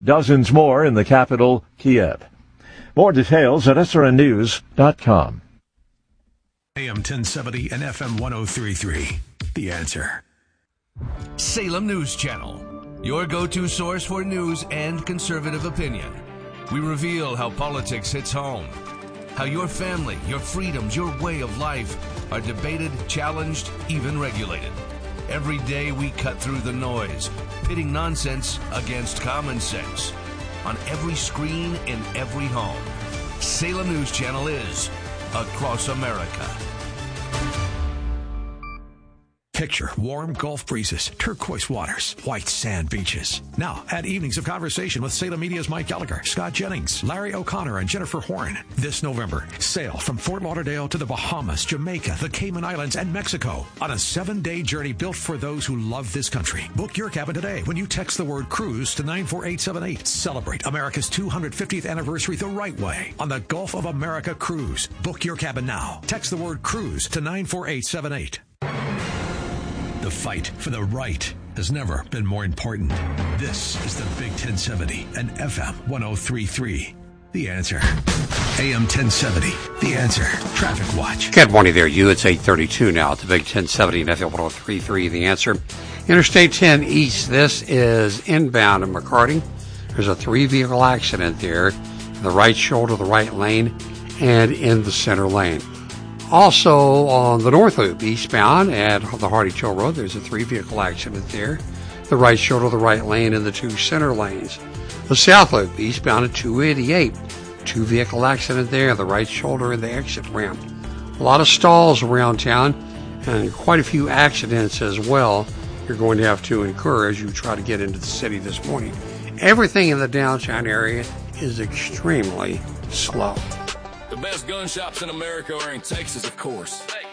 Dozens more in the capital, Kiev. More details at srnnews.com. AM 1070 and FM 1033. The Answer. Salem News Channel, your go-to source for news and conservative opinion. We reveal how politics hits home, how your family, your freedoms, your way of life are debated, challenged, even regulated. Every day we cut through the noise, pitting nonsense against common sense. On every screen, in every home. Salem News Channel is across America. Picture warm Gulf breezes, turquoise waters, white sand beaches. Now, add evenings of conversation with Salem Media's Mike Gallagher, Scott Jennings, Larry O'Connor, and Jennifer Horn. This November, sail from Fort Lauderdale to the Bahamas, Jamaica, the Cayman Islands, and Mexico on a 7-day journey built for those who love this country. Book your cabin today when you text the word cruise to 94878. Celebrate America's 250th anniversary the right way on the Gulf of America Cruise. Book your cabin now. Text the word cruise to 94878. The fight for the right has never been more important. This is the Big 1070 and FM 1033. The Answer. AM 1070. The Answer. Traffic Watch. Good morning there, you. It's 8:32 now at the Big 1070 and FM 1033. The Answer. Interstate 10 East. This is inbound in McCarty. There's a 3-vehicle accident there in the right shoulder, the right lane, and in the center lane. Also, on the North Loop, eastbound at the Hardy Toll Road, there's a 3-vehicle accident there. The right shoulder, the right lane, and the 2 center lanes. The South Loop, eastbound at 288, 2-vehicle accident there, the right shoulder and the exit ramp. A lot of stalls around town, and quite a few accidents as well you're going to have to incur as you try to get into the city this morning. Everything in the downtown area is extremely slow. The best gun shops in America are in Texas, of course.